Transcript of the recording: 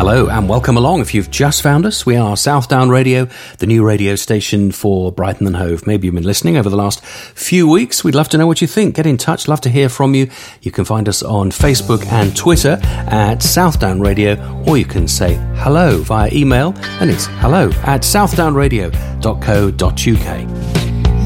Hello and welcome along. If you've just found us, we are Southdown Radio, the new radio station for Brighton and Hove. Maybe you've been listening over the last few weeks. We'd love to know what you think. Get in touch. Love to hear from you. You can find us on Facebook and Twitter at Southdown Radio, or you can say hello via email, and it's hello@southdownradio.co.uk.